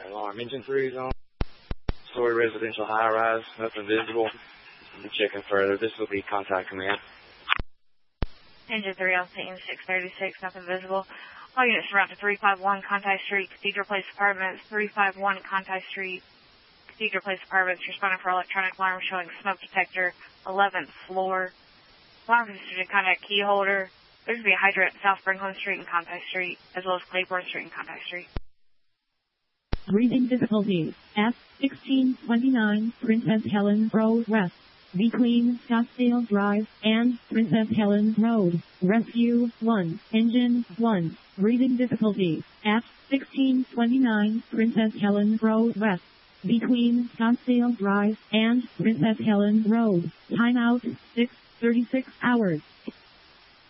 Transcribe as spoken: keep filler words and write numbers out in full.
Alarm engine three is on. Story residential high rise, nothing visible. We'll be checking further. This will be contact command. Engine three on scene, six thirty-six, nothing visible. All units route to three five one Conti Street, Cathedral Place Apartments, three five one Conti Street, Cathedral Place Apartments, responding for electronic alarm showing smoke detector, eleventh floor. Alarm consisted contact key holder. There's going to be a hydrant at South Franklin Street and Conti Street, as well as Claiborne Street and Conti Street. Breathing difficulties. F sixteen twenty-nine, Princess Helens Road West, between Scottsdale Drive and Princess Helens Road. Rescue one, Engine one. Breathing difficulties. F sixteen twenty-nine, Princess Helens Road West, between Scottsdale Drive and Princess Helens Road. Timeout six thirty-six hours.